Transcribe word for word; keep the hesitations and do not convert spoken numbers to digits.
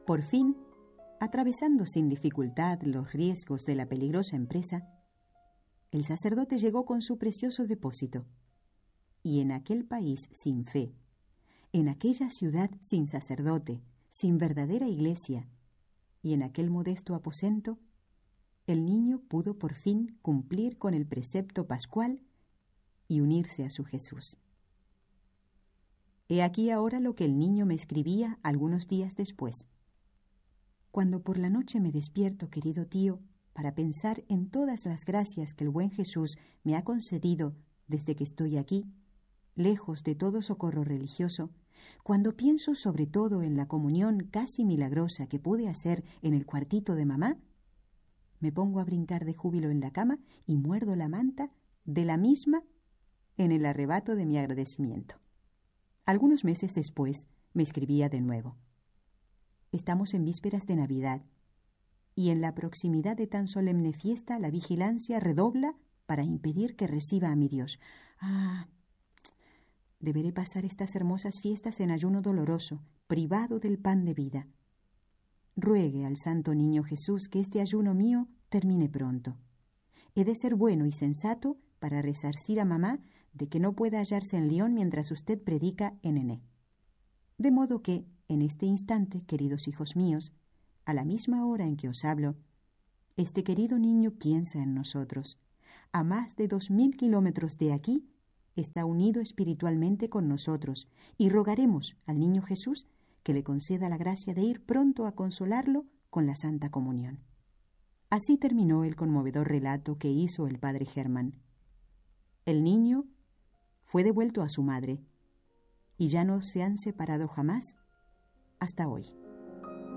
Por fin, atravesando sin dificultad los riesgos de la peligrosa empresa, el sacerdote llegó con su precioso depósito. Y en aquel país sin fe, en aquella ciudad sin sacerdote, sin verdadera iglesia, y en aquel modesto aposento, el niño pudo por fin cumplir con el precepto pascual y unirse a su Jesús. He aquí ahora lo que el niño me escribía algunos días después. Cuando por la noche me despierto, querido tío, para pensar en todas las gracias que el buen Jesús me ha concedido desde que estoy aquí, lejos de todo socorro religioso, cuando pienso sobre todo en la comunión casi milagrosa que pude hacer en el cuartito de mamá, me pongo a brincar de júbilo en la cama y muerdo la manta de la misma en el arrebato de mi agradecimiento. Algunos meses después me escribía de nuevo. Estamos en vísperas de Navidad y en la proximidad de tan solemne fiesta la vigilancia redobla para impedir que reciba a mi Dios. Ah, deberé pasar estas hermosas fiestas en ayuno doloroso, privado del pan de vida. Ruegue al Santo Niño Jesús que este ayuno mío termine pronto. He de ser bueno y sensato para resarcir a mamá de que no pueda hallarse en Lyon mientras usted predica en Enné. De modo que, en este instante, queridos hijos míos, a la misma hora en que os hablo, este querido niño piensa en nosotros. A más de dos mil kilómetros de aquí, está unido espiritualmente con nosotros y rogaremos al Niño Jesús que le conceda la gracia de ir pronto a consolarlo con la Santa Comunión. Así terminó el conmovedor relato que hizo el padre Germán. El niño fue devuelto a su madre y ya no se han separado jamás hasta hoy.